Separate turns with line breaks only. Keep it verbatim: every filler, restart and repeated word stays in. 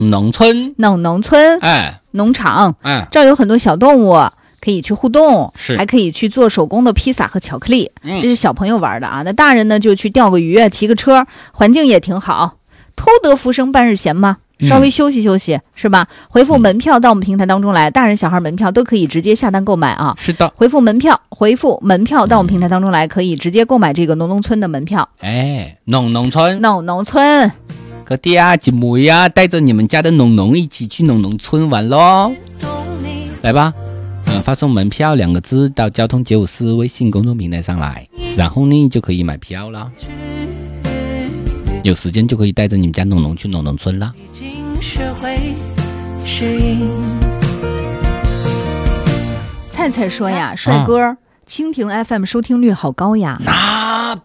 农村，
弄农村，
哎，
农场，
哎，
这儿有很多小动物可以去互动，
是
还可以去做手工的披萨和巧克力，
嗯
这是小朋友玩的啊。那大人呢就去钓个鱼，骑个车，环境也挺好。偷得浮生半日闲嘛，稍微休息休息、嗯、是吧？回复门票到我们平台当中来，大人小孩门票都可以直接下单购买啊。
是的，
回复门票，回复门票到我们平台当中来，可以直接购买这个农农村的门票。
哎，农农村，
农农村，
哥弟啊姐妹啊，带着你们家的农农一起去农农村玩咯，来吧。呃，发送门票两个字到交通九五四微信公众平台上来，然后呢就可以买票了。有时间就可以带着你们家农农去农农村了。菜菜说呀，帅哥、啊、蜻蜓 F M 收听率好高呀。啊